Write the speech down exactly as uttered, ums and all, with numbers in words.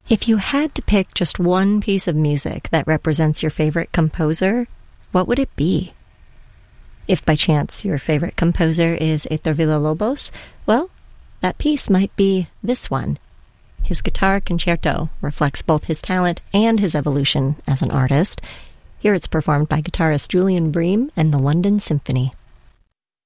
If you had to pick just one piece of music that represents your favorite composer, what would it be? If by chance your favorite composer is Héctor Villa-Lobos, well, that piece might be this one. His guitar concerto reflects both his talent and his evolution as an artist. Here it's performed by guitarist Julian Bream and the London Symphony.